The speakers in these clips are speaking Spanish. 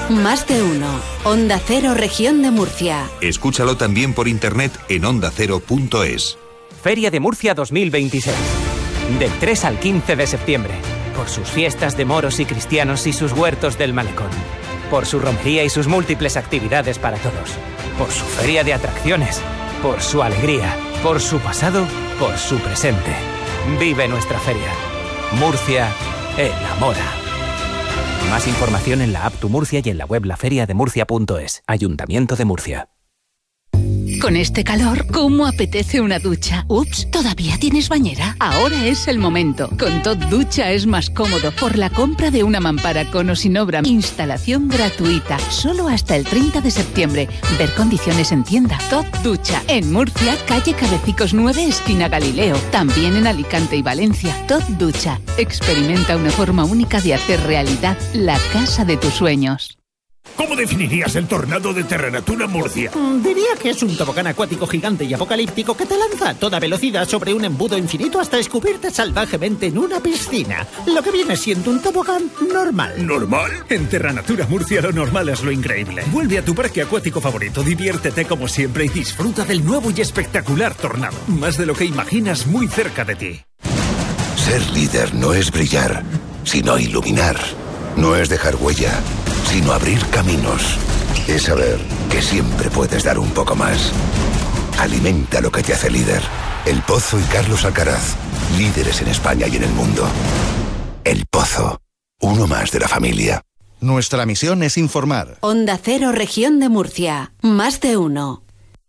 Más de uno. Onda Cero, Región de Murcia. Escúchalo también por internet en ondacero.es. Feria de Murcia 2026. Del 3 al 15 de septiembre. Por sus fiestas de moros y cristianos y sus huertos del malecón. Por su romería y sus múltiples actividades para todos. Por su feria de atracciones. Por su alegría. Por su pasado. Por su presente. Vive nuestra feria. Murcia enamora. Más información en la app Tu Murcia y en la web laferiademurcia.es. Ayuntamiento de Murcia. Con este calor, ¿cómo apetece una ducha? Ups, ¿todavía tienes bañera? Ahora es el momento. Con Tot Ducha es más cómodo por la compra de una mampara con o sin obra. Instalación gratuita, solo hasta el 30 de septiembre. Ver condiciones en tienda. Tot Ducha, en Murcia, calle Cabecicos 9, esquina Galileo. También en Alicante y Valencia. Tot Ducha, experimenta una forma única de hacer realidad la casa de tus sueños. ¿Cómo definirías el tornado de Terranatura Murcia? Diría que es un tobogán acuático gigante y apocalíptico que te lanza a toda velocidad sobre un embudo infinito hasta escupirte salvajemente en una piscina. Lo que viene siendo un tobogán normal. ¿Normal? En Terranatura Murcia lo normal es lo increíble. Vuelve a tu parque acuático favorito, diviértete como siempre y disfruta del nuevo y espectacular tornado. Más de lo que imaginas muy cerca de ti. Ser líder no es brillar, sino iluminar. No es dejar huella, sino abrir caminos. Es saber que siempre puedes dar un poco más. Alimenta lo que te hace líder. El Pozo y Carlos Alcaraz, líderes en España y en el mundo. El Pozo, uno más de la familia. Nuestra misión es informar. Onda Cero, Región de Murcia. Más de uno.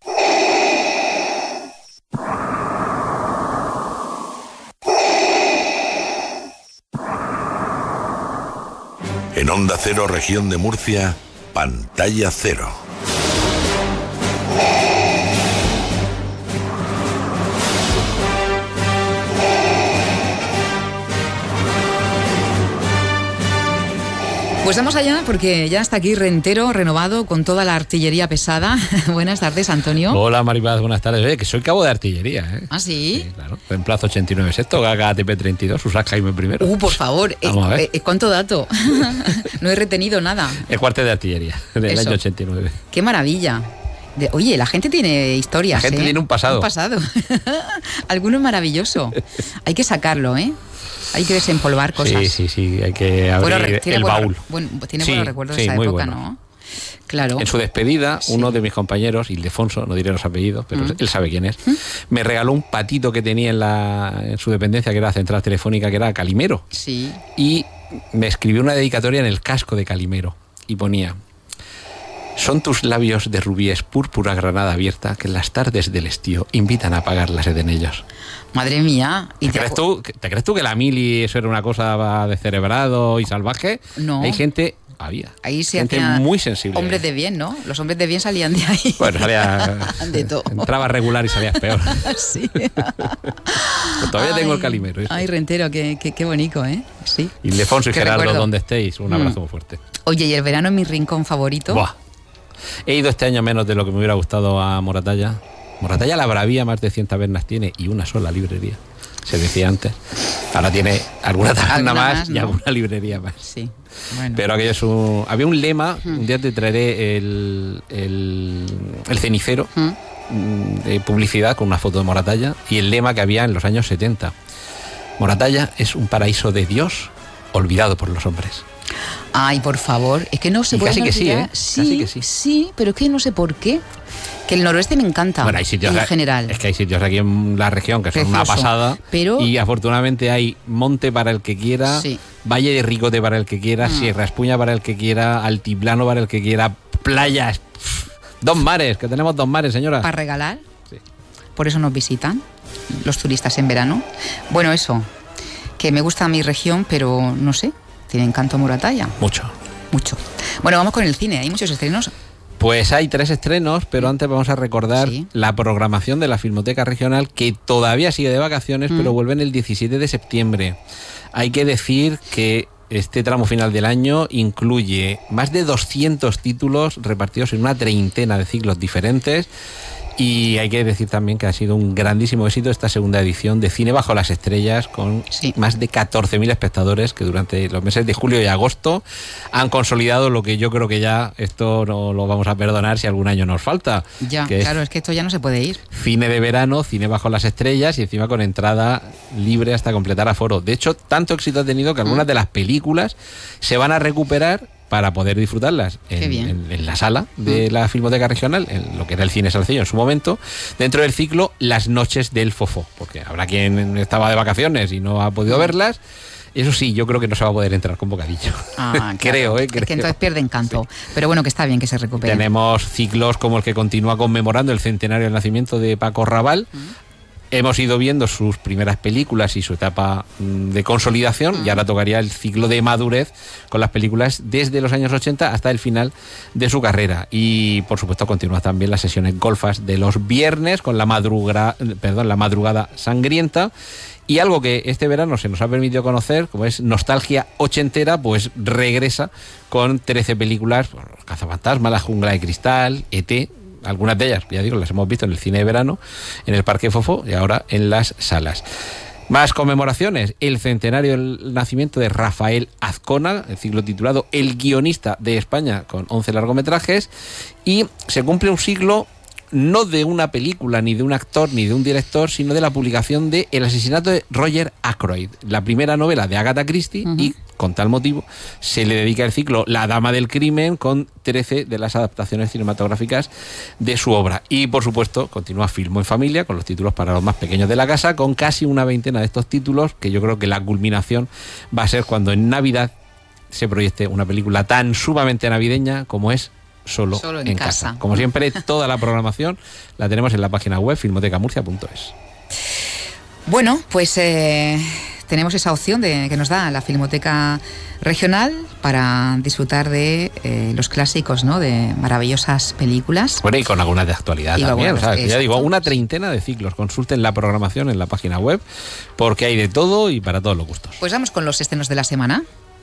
En Onda Cero, Región de Murcia, Pantalla Cero. Pues vamos allá porque ya está aquí Rentero, renovado, con toda la artillería pesada. Buenas tardes, Antonio. Hola, Maripaz, buenas tardes. Que soy cabo de artillería, ¿eh? ¿Ah, sí? Sí, claro. Reemplazo 89 sexto, Gaga TP32, Usas Jaime I. Por favor. Vamos a ver. ¿Cuánto dato? No he retenido nada. El cuartel de artillería, del año 89. ¡Qué maravilla! Oye, la gente tiene historias, La gente tiene un pasado. Un pasado. Alguno es maravilloso. Hay que sacarlo, ¿eh? Hay que desempolvar cosas. Sí, hay que abrir el baúl. Tiene buenos recuerdos de esa época, bueno. ¿No? Claro. En su despedida, uno de mis compañeros, Ildefonso, no diré los apellidos, pero él sabe quién es, me regaló un patito que tenía en su dependencia, que era Central Telefónica, que era Calimero. Sí. Y me escribió una dedicatoria en el casco de Calimero. Y ponía: son tus labios de rubíes púrpura granada abierta que en las tardes del estío invitan a apagar la sed en ellos. Madre mía. ¿Te crees tú que la mili eso era una cosa de cerebrado y salvaje? No. Hay gente... Ahí se gente muy sensible. Hombres de bien, ¿no? Los hombres de bien salían de ahí. Bueno, salía... de todo. Entraba regular y salías peor. Sí. Todavía tengo el Calimero. Ay, Rentero, qué bonito, ¿eh? Sí. Ildefonso y Gerardo, donde estéis, un abrazo muy fuerte. Oye, ¿y el verano es mi rincón favorito? Buah. He ido este año menos de lo que me hubiera gustado a Moratalla. Moratalla, la Bravía, más de 100 tabernas tiene y una sola librería. Se decía antes. Ahora tiene alguna taberna más y alguna librería más. Sí. Bueno. Pero aquello es había un lema, un día te traeré el cenicero de publicidad con una foto de Moratalla, y el lema que había en los años 70. Moratalla es un paraíso de Dios olvidado por los hombres. Ay, por favor, es que no se puede olvidar. Casi que sí. Sí, pero es que no sé por qué. Que el noroeste me encanta, bueno, hay sitios en general. Es que hay sitios aquí en la región que son una pasada, pero... y afortunadamente hay monte para el que quiera, Valle de Ricote para el que quiera, Sierra Espuña para el que quiera, Altiplano para el que quiera, playas, dos mares, que tenemos dos mares, señora. Para regalar, por eso nos visitan los turistas en verano. Bueno, eso, que me gusta mi región, pero no sé, tiene encanto Moratalla. Mucho. Bueno, vamos con el cine, hay muchos estrenos. Pues hay 3 estrenos, pero antes vamos a recordar la programación de la Filmoteca Regional, que todavía sigue de vacaciones, pero vuelve en el 17 de septiembre. Hay que decir que este tramo final del año incluye más de 200 títulos repartidos en una treintena de ciclos diferentes, Y hay que decir también que ha sido un grandísimo éxito esta segunda edición de Cine Bajo las Estrellas, con más de 14.000 espectadores que durante los meses de julio y agosto han consolidado lo que yo creo que ya esto no lo vamos a perdonar si algún año nos falta. Ya, claro, es que esto ya no se puede ir. Cine de verano, Cine Bajo las Estrellas y encima con entrada libre hasta completar aforo. De hecho, tanto éxito ha tenido que algunas de las películas se van a recuperar para poder disfrutarlas en la sala de la Filmoteca Regional, en lo que era el Cine Salcedo en su momento, dentro del ciclo Las Noches del Fofó, porque habrá quien estaba de vacaciones y no ha podido verlas. Eso sí, yo creo que no se va a poder entrar con bocadillo. Creo. Es que entonces pierde encanto. Sí. Pero bueno, que está bien que se recupere. Tenemos ciclos como el que continúa conmemorando el centenario del nacimiento de Paco Raval. Hemos ido viendo sus primeras películas y su etapa de consolidación y ahora tocaría el ciclo de madurez con las películas desde los años 80 hasta el final de su carrera. Y por supuesto continúa también las sesiones golfas de los viernes con la madrugada sangrienta. Y algo que este verano se nos ha permitido conocer, como es nostalgia ochentera, pues regresa con 13 películas: Cazafantasmas, La Jungla de Cristal, E.T., algunas de ellas, ya digo, las hemos visto en el cine de verano, en el Parque Fofó y ahora en las salas. Más conmemoraciones: el centenario del nacimiento de Rafael Azcona, el ciclo titulado El guionista de España, con 11 largometrajes, y se cumple un siglo no de una película, ni de un actor, ni de un director, sino de la publicación de El asesinato de Roger Ackroyd, la primera novela de Agatha Christie, y con tal motivo se le dedica el ciclo La Dama del Crimen, con 13 de las adaptaciones cinematográficas de su obra. Y por supuesto continúa Filmo en Familia, con los títulos para los más pequeños de la casa, con casi una veintena de estos títulos, que yo creo que la culminación va a ser cuando en Navidad se proyecte una película tan sumamente navideña como es Solo en casa. Como siempre, toda la programación la tenemos en la página web filmotecamurcia.es. Bueno, pues tenemos esa opción que nos da la Filmoteca Regional para disfrutar de los clásicos, ¿no?, de maravillosas películas. Bueno, y con algunas de actualidad y también. Bueno, ya digo, una treintena de ciclos. Consulten la programación en la página web, porque hay de todo y para todos los gustos. Pues vamos con los estrenos de la semana.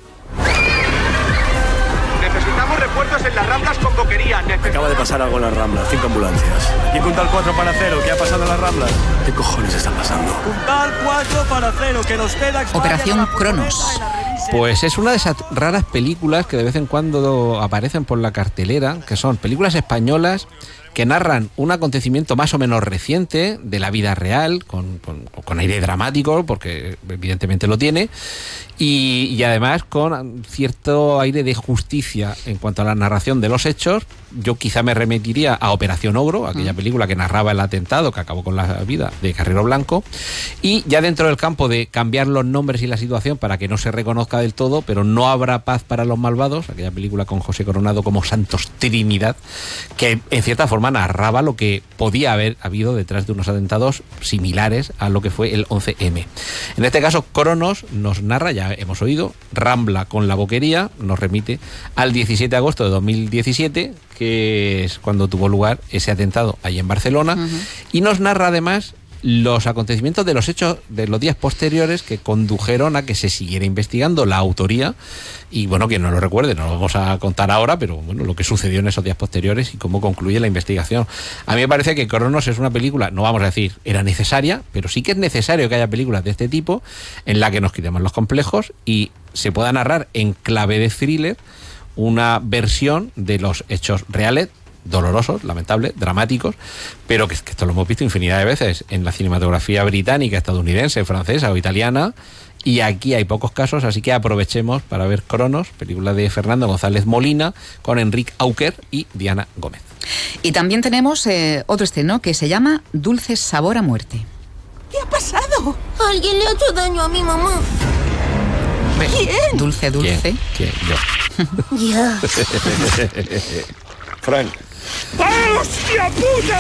Necesitamos refuerzos en las Ramblas con boquería. Acaba de pasar algo en las Ramblas, 5 ambulancias. ¿Y Puntal 4 para 0? ¿Qué ha pasado en las Ramblas? ¿Qué cojones está pasando? Puntal 4 para 0, que nos queda... Operación Cronos. Pues es una de esas raras películas que de vez en cuando aparecen por la cartelera, que son películas españolas que narran un acontecimiento más o menos reciente de la vida real, con aire dramático, porque evidentemente lo tiene, y además con cierto aire de justicia en cuanto a la narración de los hechos. Yo quizá me remitiría a Operación Ogro, aquella película que narraba el atentado que acabó con la vida de Carrero Blanco, y ya dentro del campo de cambiar los nombres y la situación para que no se reconozca del todo, pero no habrá paz para los malvados, aquella película con José Coronado como Santos Trinidad, que en cierta forma narraba lo que podía haber habido detrás de unos atentados similares a lo que fue el 11M. En este caso, Cronos nos narra, ya hemos oído, Rambla con la boquería, nos remite al 17 de agosto de 2017, que es cuando tuvo lugar ese atentado allí en Barcelona, y nos narra además los acontecimientos de los hechos de los días posteriores que condujeron a que se siguiera investigando la autoría. Y bueno, quien no lo recuerde, no lo vamos a contar ahora, pero bueno, lo que sucedió en esos días posteriores y cómo concluye la investigación. A mí me parece que Cronos es una película, no vamos a decir era necesaria, pero sí que es necesario que haya películas de este tipo en la que nos quitemos los complejos y se pueda narrar en clave de thriller una versión de los hechos reales, dolorosos, lamentables, dramáticos, pero que esto lo hemos visto infinidad de veces en la cinematografía británica, estadounidense, francesa o italiana, y aquí hay pocos casos, así que aprovechemos para ver Cronos, película de Fernando González Molina, con Enrique Auquer y Diana Gómez. Y también tenemos otro estreno que se llama Dulce Sabor a Muerte. ¿Qué ha pasado? Alguien le ha hecho daño a mi mamá. ¿Quién? Dulce. ¿Quién? Yo. Ya. Frank. ¡Hostia puta!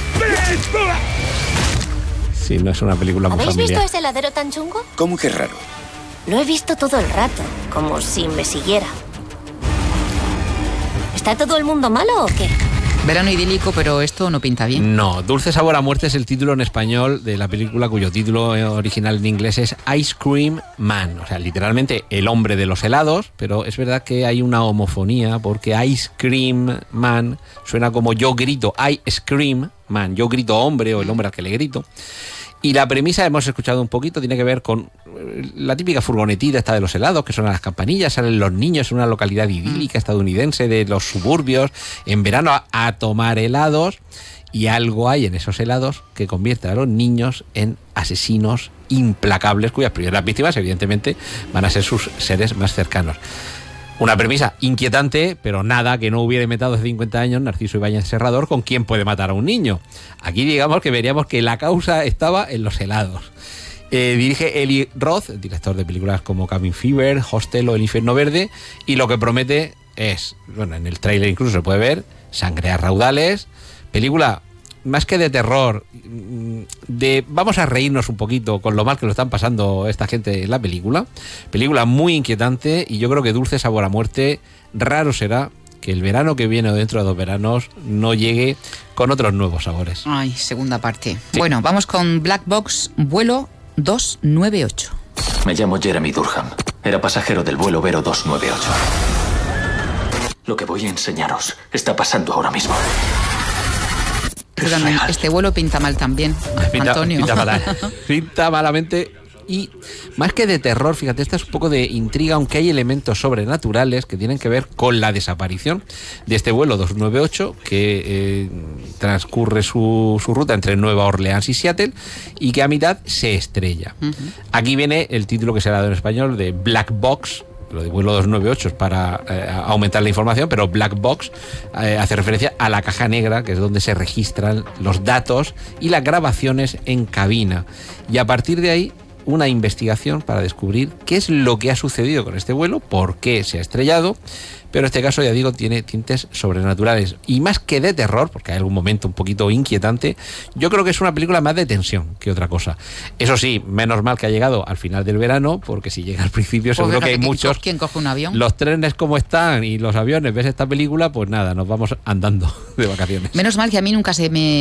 Sí, no es una película muy ¿Habéis familiar. visto ese heladero tan chungo? ¿Cómo que raro? Lo he visto todo el rato, como si me siguiera. ¿Está todo el mundo malo o qué? Verano idílico, pero esto no pinta bien. No, Dulce Sabor a Muerte es el título en español de la película, cuyo título original en inglés es Ice Cream Man. O sea, literalmente el hombre de los helados, pero es verdad que hay una homofonía porque Ice Cream Man suena como yo grito, Ice Cream Man, yo grito hombre o el hombre al que le grito. Y la premisa, hemos escuchado un poquito, tiene que ver con la típica furgonetita esta de los helados, que suenan las campanillas, salen los niños en una localidad idílica estadounidense de los suburbios, en verano a tomar helados, y algo hay en esos helados que convierte a los niños en asesinos implacables, cuyas primeras víctimas, evidentemente, van a ser sus seres más cercanos. Una premisa inquietante, pero nada que no hubiera inventado hace 50 años Narciso Ibáñez Serrador con quién puede matar a un niño. Aquí digamos que veríamos que la causa estaba en los helados. Dirige Eli Roth, director de películas como Cabin Fever, Hostel o El Infierno Verde, y lo que promete es, bueno, en el tráiler incluso se puede ver, sangre a raudales, película más que de terror, de vamos a reírnos un poquito con lo mal que lo están pasando esta gente en la película. Película muy inquietante, y yo creo que Dulce Sabor a Muerte, raro será que el verano que viene o dentro de 2 veranos no llegue con otros nuevos sabores. Ay, segunda parte. Sí. Bueno, vamos con Black Box, vuelo 298. Me llamo Jeremy Durham. Era pasajero del vuelo Vero 298. Lo que voy a enseñaros está pasando ahora mismo. Perdón, este vuelo pinta mal también, Antonio. Pinta malamente. Y más que de terror, fíjate, esta es un poco de intriga, aunque hay elementos sobrenaturales que tienen que ver con la desaparición de este vuelo 298 que transcurre su ruta entre Nueva Orleans y Seattle, y que a mitad se estrella. Aquí viene el título que se ha dado en español de Black Box. Lo de vuelo 298 es para aumentar la información, pero Black Box hace referencia a la caja negra, que es donde se registran los datos y las grabaciones en cabina. Y a partir de ahí, una investigación para descubrir qué es lo que ha sucedido con este vuelo, por qué se ha estrellado. Pero en este caso, ya digo, tiene tintes sobrenaturales. Y más que de terror, porque hay algún momento un poquito inquietante, yo creo que es una película más de tensión que otra cosa. Eso sí, menos mal que ha llegado al final del verano, porque si llega al principio seguro que hay muchos... ¿Quién coge un avión? Los trenes como están y los aviones, ves esta película, pues nada, nos vamos andando de vacaciones. Menos mal que a mí nunca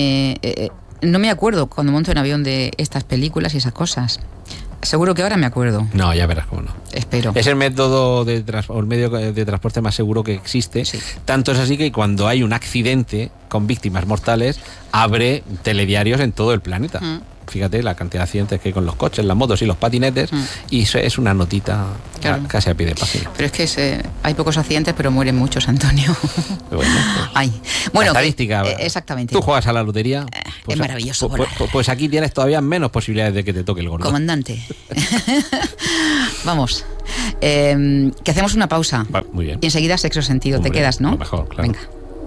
no me acuerdo cuando monto en avión de estas películas y esas cosas. Seguro que ahora me acuerdo. No, ya verás cómo no. Espero. Es el método el medio de transporte más seguro que existe. Sí. Tanto es así que cuando hay un accidente con víctimas mortales, abre telediarios en todo el planeta. Fíjate la cantidad de accidentes que hay con los coches, las motos y los patinetes, y eso es una notita, claro, casi a pie de página. Pero es que hay pocos accidentes, pero mueren muchos, Antonio. Bueno, estadística. Exactamente. Tú juegas a la lotería. Pues, es maravilloso. Pues aquí tienes todavía menos posibilidades de que te toque el gordo. Comandante. Vamos. Que hacemos una pausa. Muy bien. Y enseguida Sexto Sentido. Hombre, te quedas, ¿no? Lo mejor, claro. Venga.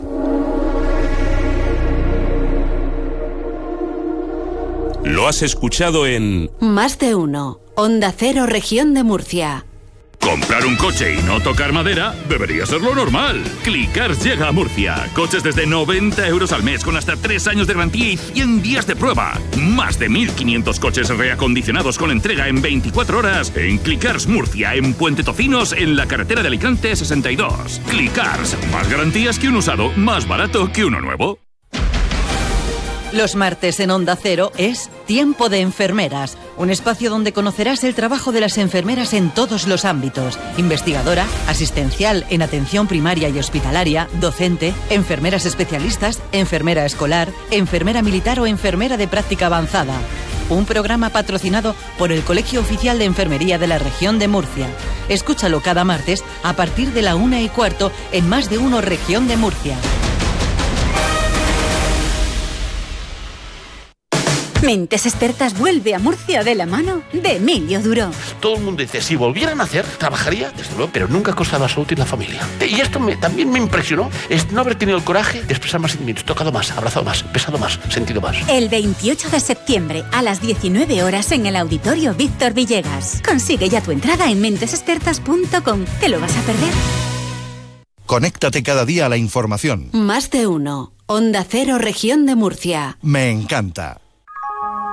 Lo has escuchado en... Más de uno. Onda Cero, Región de Murcia. Comprar un coche y no tocar madera debería ser lo normal. Clicars llega a Murcia. Coches desde 90 euros al mes con hasta 3 años de garantía y 100 días de prueba. Más de 1.500 coches reacondicionados con entrega en 24 horas en Clicars Murcia, en Puente Tocinos, en la carretera de Alicante 62. Clicars, más garantías que un usado, más barato que uno nuevo. Los martes en Onda Cero es Tiempo de Enfermeras, un espacio donde conocerás el trabajo de las enfermeras en todos los ámbitos: investigadora, asistencial en atención primaria y hospitalaria, docente, enfermeras especialistas, enfermera escolar, enfermera militar o enfermera de práctica avanzada. Un programa patrocinado por el Colegio Oficial de Enfermería de la Región de Murcia. Escúchalo cada martes a partir de la 1:15 en Más de Uno Región de Murcia. Mentes Expertas vuelve a Murcia de la mano de Emilio Duró. Todo el mundo dice, si volvieran a hacer, trabajaría, desde luego, pero nunca a costa de la salud y la familia. Y esto también me impresionó, es no haber tenido el coraje de expresar más sentimientos, tocado más, abrazado más, besado más, sentido más. El 28 de septiembre a las 19 horas en el Auditorio Víctor Villegas. Consigue ya tu entrada en mentesexpertas.com. ¿Te lo vas a perder? Conéctate cada día a la información. Más de uno. Onda Cero, Región de Murcia. Me encanta.